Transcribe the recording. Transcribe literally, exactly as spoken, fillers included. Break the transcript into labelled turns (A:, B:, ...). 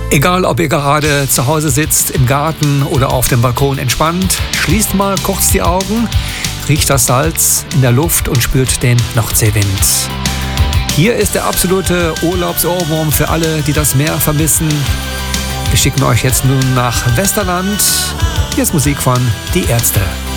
A: Egal, ob ihr gerade zu Hause sitzt, im Garten oder auf dem Balkon entspannt, schließt mal kurz die Augen, riecht das Salz in der Luft und spürt den Nordseewind. Hier ist der absolute Urlaubsohrwurm für alle, die das Meer vermissen. Wir schicken euch jetzt nun nach Westerland. Hier ist Musik von Die Ärzte.